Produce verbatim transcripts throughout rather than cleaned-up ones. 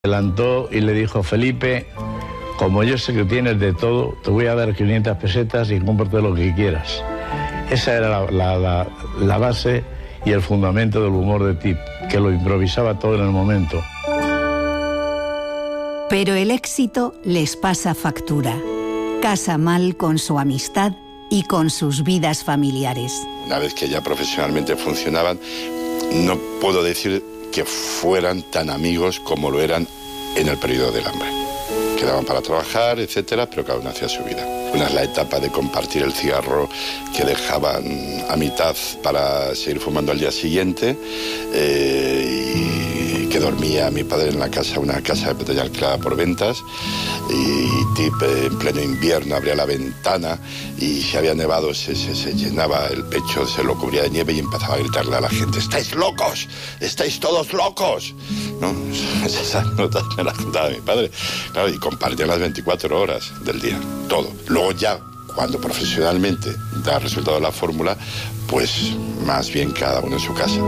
Adelantó y le dijo: Felipe, como yo sé que tienes de todo, te voy a dar quinientas pesetas y cómprate lo que quieras. Esa era la, la, la, la base y el fundamento del humor de Tip, que lo improvisaba todo en el momento. Pero el éxito les pasa factura. Casa mal con su amistad y con sus vidas familiares. Una vez que ya profesionalmente funcionaban, no puedo decir que fueran tan amigos como lo eran en el periodo del hambre. Quedaban para trabajar, etcétera, pero cada uno hacía su vida. Una es la etapa de compartir el cigarro que dejaban a mitad para seguir fumando al día siguiente, eh, y que dormía mi padre en la casa, una casa de pequeña alquilada por ventas, y Tip en pleno invierno abría la ventana y si había nevado se, se, se llenaba el pecho, se lo cubría de nieve y empezaba a gritarle a la gente: ¡estáis locos! ¡Estáis todos locos! ¿No? Esas notas me las contaba mi padre. Claro, y compartían las veinticuatro horas del día, todo. Luego ya, cuando profesionalmente da resultado la fórmula, pues más bien cada uno en su casa.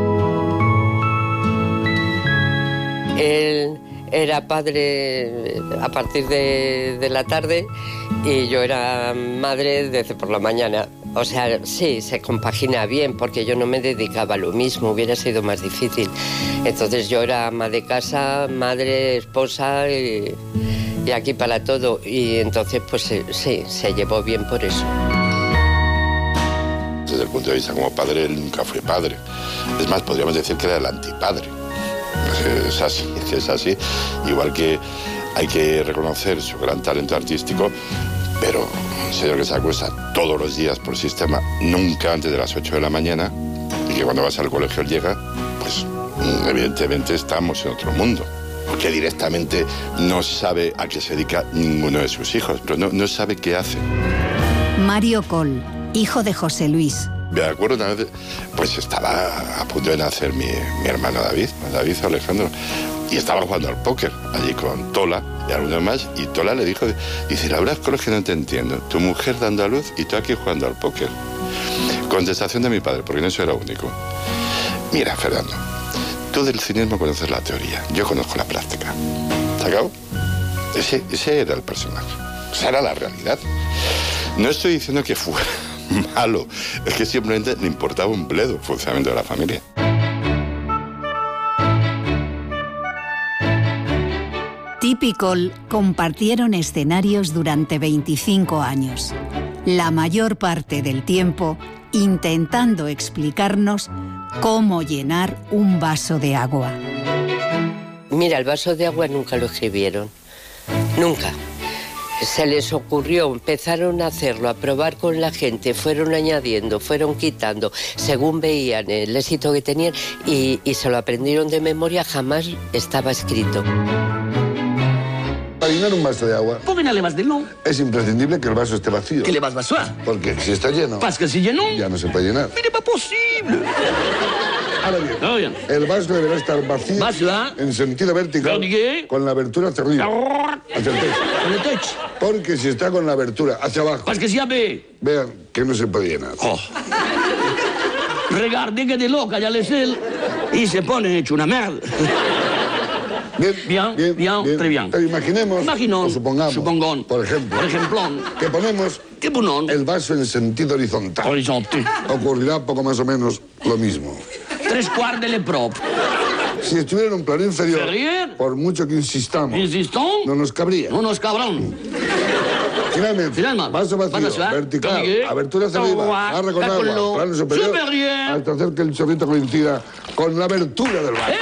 Él era padre a partir de, de la tarde y yo era madre desde por la mañana. O sea, sí, se compagina bien porque yo no me dedicaba a lo mismo, hubiera sido más difícil. Entonces yo era ama de casa, madre, esposa y, y aquí para todo. Y entonces pues sí, se llevó bien por eso. Desde el punto de vista como padre, él nunca fue padre. Es más, podríamos decir que era el antipadre. Es así, es así. Igual que hay que reconocer su gran talento artístico, pero un señor que se acuesta todos los días por sistema, nunca antes de las ocho de la mañana, y que cuando vas al colegio él llega, pues evidentemente estamos en otro mundo. Porque directamente no sabe a qué se dedica ninguno de sus hijos, pero no, no sabe qué hace. Mario Coll, hijo de José Luis. Me acuerdo una vez, pues estaba a punto de nacer mi, mi hermano David, David Alejandro, y estaba jugando al póker allí con Tola y algunos más, y Tola le dijo, dice, la verdad es que no te entiendo, tu mujer dando a luz y tú aquí jugando al póker. Contestación de mi padre, porque no eso era único. Mira, Fernando, tú del cinismo conoces la teoría, yo conozco la práctica. ¿Se acabó? Ese, ese era el personaje, esa era la realidad. No estoy diciendo que fuera malo, es que simplemente le importaba un bledo el funcionamiento de la familia. Tip y Coll compartieron escenarios durante veinticinco años, la mayor parte del tiempo intentando explicarnos cómo llenar un vaso de agua. Mira, el vaso de agua nunca lo escribieron, nunca. Se les ocurrió, empezaron a hacerlo, a probar con la gente, fueron añadiendo, fueron quitando, según veían el éxito que tenían y, y se lo aprendieron de memoria, jamás estaba escrito. Para llenar un vaso de agua, ¿por qué no le vas de no? Es imprescindible que el vaso esté vacío. ¿Que le vas vaso? Porque si está lleno, ¿Pas que si lleno? Ya no se puede llenar. ¡Mire, pas posible! Ahora bien, oh, bien, el vaso deberá estar vacío ¿Vaso? En sentido vertical, con la abertura hacia arriba, hacia el techo. ¿Con el techo? Porque si está con la abertura hacia abajo, ¿pas que si abre? Vean que no se puede llenar. Oh. Regarde que de loca ya les él y se pone hecho una merda. Bien, bien, bien, bien, bien. Très bien. Pero imaginemos, Imaginón, o supongamos, supongón, por ejemplo, por ejemplo, que ponemos ¿qué ponón? El vaso en sentido horizontal. Horizonte. Ocurrirá poco más o menos lo mismo. Tres cuartos de le propio. Si estuviera en un plano inferior, ¿Sería? por mucho que insistamos, ¿Insistón? no nos cabría. No nos cabrón. Finalmente, Finalmente, vaso vacío, vertical, abertura hacia arriba, barra con agua, plano superior, hasta hacer que el chorrito coincida con la abertura del vaso.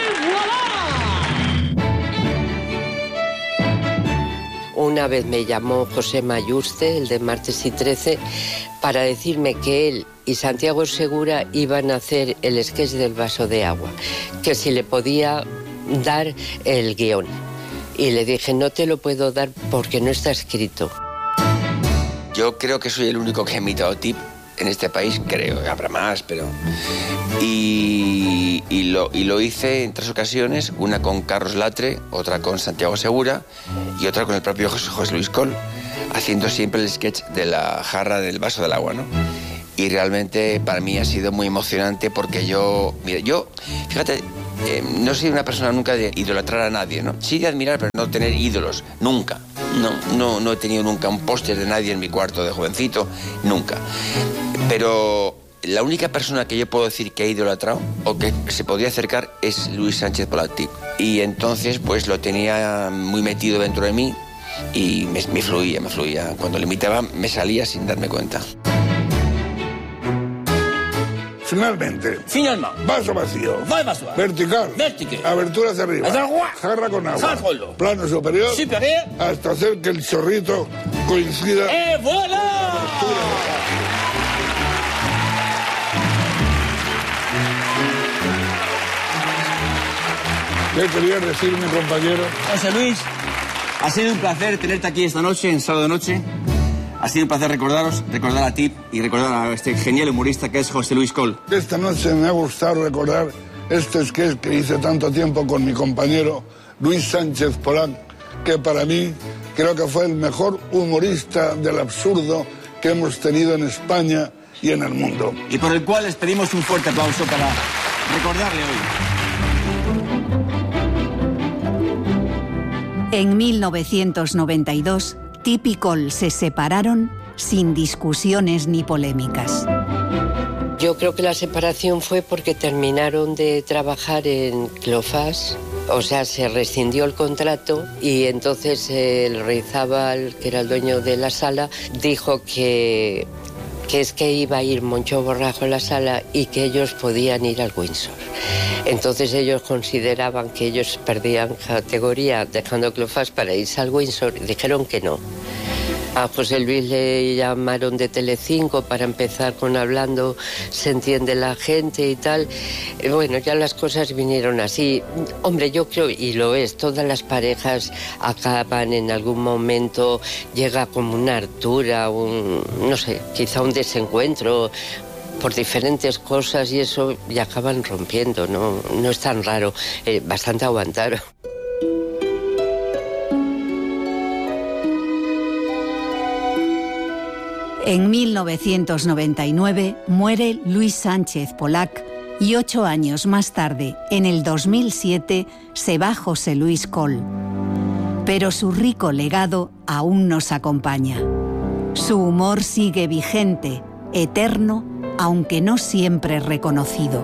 Una vez me llamó José Mayuste, el de Martes y Trece, para decirme que él y Santiago Segura iban a hacer el sketch del vaso de agua, que si le podía dar el guión. Y le dije, no te lo puedo dar porque no está escrito. Yo creo que soy el único que ha imitado Tip en este país, creo, habrá más, pero... Y, y, lo, y lo hice en tres ocasiones, una con Carlos Latre, otra con Santiago Segura y otra con el propio José, José Luis Coll, haciendo siempre el sketch de la jarra del vaso del agua, ¿no? Y realmente para mí ha sido muy emocionante porque yo... Mira, yo, fíjate, eh, no soy una persona nunca de idolatrar a nadie, ¿no? Sí de admirar, pero no tener ídolos, nunca. No, no, no he tenido nunca un póster de nadie en mi cuarto de jovencito, nunca. Pero la única persona que yo puedo decir que he idolatrado o que se podría acercar es Luis Sánchez Pollack. Y entonces pues lo tenía muy metido dentro de mí y me, me fluía, me fluía. Cuando le imitaba me salía sin darme cuenta. Finalmente. Finalmente. Vaso vacío. Vaso. Vertical. Vertical. Abertura hacia arriba. Jarra con agua. Jarra. Plano superior. Superior. Hasta hacer que el chorrito coincida. ¡Eh, voilà! ¿Qué quería decir mi compañero? José Luis, ha sido un placer tenerte aquí esta noche, en sábado noche. Ha sido un placer recordaros, recordar a ti y recordar a este genial humorista que es José Luis Coll. Esta noche me ha gustado recordar este sketch que hice tanto tiempo con mi compañero Luis Sánchez Pollack, que para mí creo que fue el mejor humorista del absurdo que hemos tenido en España y en el mundo. Y por el cual les pedimos un fuerte aplauso para recordarle hoy. En mil novecientos noventa y dos, Tip y Coll se separaron sin discusiones ni polémicas. Yo creo que la separación fue porque terminaron de trabajar en Clofás, o sea, se rescindió el contrato y entonces el Reizábal, que era el dueño de la sala, dijo que, que es que iba a ir Moncho Borrajo a la sala y que ellos podían ir al Windsor. Entonces ellos consideraban que ellos perdían categoría dejando Clofás para irse al Windsor y dijeron que no. A José Luis le llamaron de Telecinco para empezar con Hablando se entiende la gente y tal. Bueno, ya las cosas vinieron así. Hombre, yo creo, y lo es, todas las parejas acaban en algún momento, llega como una hartura, un, no sé, quizá un desencuentro por diferentes cosas y eso, y acaban rompiendo, no, no es tan raro, eh, bastante aguantaron. En mil novecientos noventa y nueve muere Luis Sánchez Pollack y ocho años más tarde, en el dos mil siete, se va José Luis Coll. Pero su rico legado aún nos acompaña. Su humor sigue vigente, eterno, aunque no siempre reconocido.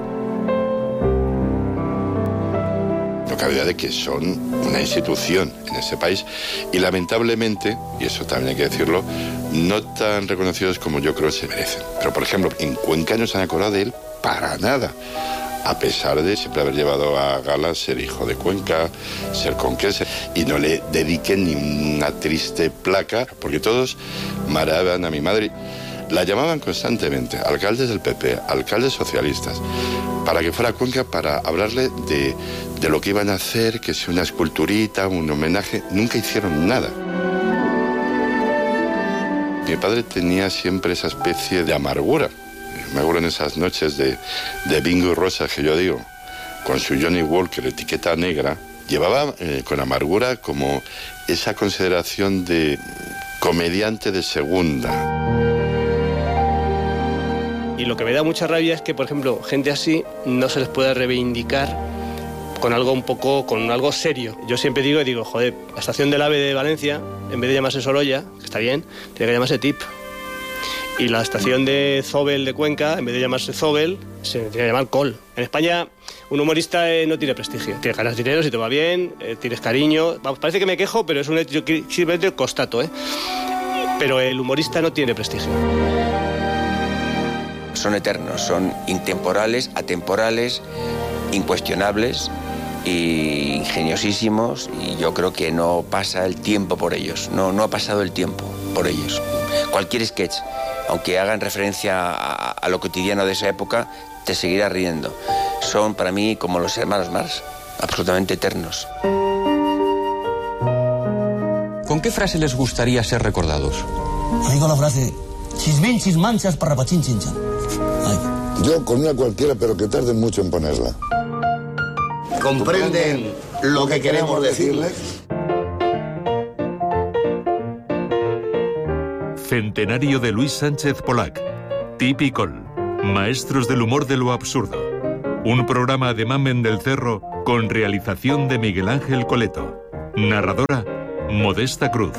No cabe duda de que son una institución en ese país y lamentablemente, y eso también hay que decirlo, no tan reconocidos como yo creo que se merecen. Pero por ejemplo, en Cuenca no se han acordado de él para nada, a pesar de siempre haber llevado a gala ser hijo de Cuenca, ser conquense, y no le dediquen ni una triste placa, porque todos maraban a mi madre. La llamaban constantemente, alcaldes del P P, alcaldes socialistas, para que fuera a Cuenca para hablarle de, de lo que iban a hacer, que si una esculturita, un homenaje. Nunca hicieron nada. Mi padre tenía siempre esa especie de amargura. Me acuerdo en esas noches de, de bingo y rosa que yo digo, con su Johnny Walker, etiqueta negra, llevaba eh, con amargura como esa consideración de comediante de segunda. Y lo que me da mucha rabia es que, por ejemplo, gente así no se les puede reivindicar con algo un poco, con algo serio. Yo siempre digo, digo, joder, la estación del AVE de Valencia, en vez de llamarse Sorolla, que está bien, tiene que llamarse Tip. Y la estación de Zobel de Cuenca, en vez de llamarse Zobel, se tiene que llamar Coll. En España, un humorista eh, no tiene prestigio. Tienes ganas dinero, si te va bien, eh, tienes cariño. Vamos, parece que me quejo, pero es un hecho que simplemente constato, ¿eh? Pero el humorista no tiene prestigio. Son eternos, son intemporales, atemporales, incuestionables e ingeniosísimos, y yo creo que no pasa el tiempo por ellos, no, no ha pasado el tiempo por ellos. Cualquier sketch, aunque hagan referencia a, a lo cotidiano de esa época, te seguirá riendo. Son para mí como los hermanos Marx, absolutamente eternos. ¿Con qué frase les gustaría ser recordados? Yo digo la frase, chismín, chismanchas, parrapachín, chinchan. Ay. Yo con una cualquiera, pero que tarden mucho en ponerla. ¿Comprenden lo que queremos decirles? Centenario de Luis Sánchez Pollack. Tip y Coll. Maestros del humor de lo absurdo. Un programa de Mamen del Cerro con realización de Miguel Ángel Coleto. Narradora, Modesta Cruz.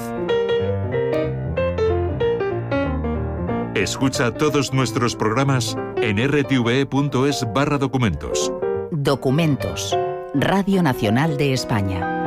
Escucha todos nuestros programas en r t v e punto es barra documentos. Documentos. Radio Nacional de España.